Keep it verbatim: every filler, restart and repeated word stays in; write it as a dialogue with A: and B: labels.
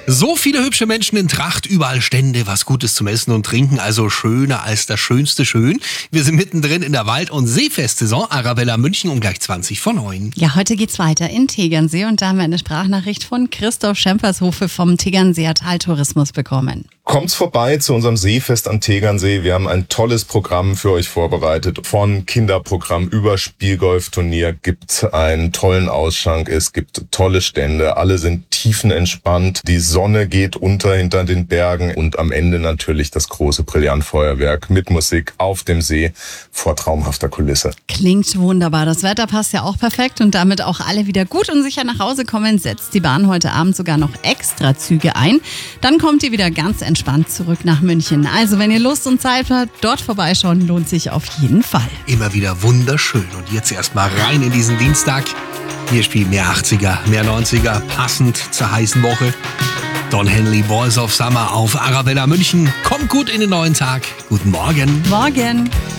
A: So viele hübsche Menschen in Tracht, überall Stände, was Gutes zum Essen und Trinken, also schöner als das Schönste schön. Wir sind mittendrin in der Wald- und Seefestsaison, Arabella München um gleich zwanzig vor neun.
B: Ja, heute geht's weiter in Tegernsee und da haben wir eine Sprachnachricht von Christoph Schempershofe vom Tegernseer Taltourismus bekommen.
C: Kommt vorbei zu unserem Seefest am Tegernsee. Wir haben ein tolles Programm für euch vorbereitet. Von Kinderprogramm über Spielgolfturnier gibt einen tollen Ausschank. Es gibt tolle Stände. Alle sind tiefenentspannt. Die Sonne geht unter hinter den Bergen und am Ende natürlich das große Brillantfeuerwerk mit Musik auf dem See vor traumhafter Kulisse.
B: Klingt wunderbar. Das Wetter passt ja auch perfekt und damit auch alle wieder gut und sicher nach Hause kommen, setzt die Bahn heute Abend sogar noch extra Züge ein. Dann kommt ihr wieder ganz entspannt zurück nach München. Also wenn ihr Lust und Zeit habt, dort vorbeischauen lohnt sich auf jeden Fall.
A: Immer wieder wunderschön. Und jetzt erstmal rein in diesen Dienstag. Wir spielen mehr achtziger, mehr neunziger, passend zur heißen Woche. Don Henley, Boys of Summer auf Arabella München. Kommt gut in den neuen Tag. Guten Morgen.
B: Morgen.